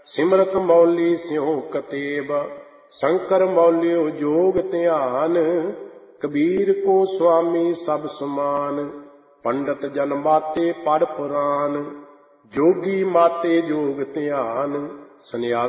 ਸਿਮਰਤ ਮੌਲੀ ਸਿਉ ਕਤੇਬ, ਸ਼ੰਕਰ ਮੌਲਿਓ ਜੋਗ ਧਿਆਨ। ਕਬੀਰ ਕੋ ਸੁਆਮੀ ਸਭ ਸਮਾਨ, ਪੰਡਤ ਜਨ ਮਾਤੇ ਪੜ ਪੁਰਾਨ। ਜੋਗੀ ਮਾਤੇ ਜੋਗ ਧਿਆਨ, ਸੰਨਿਆਸੀ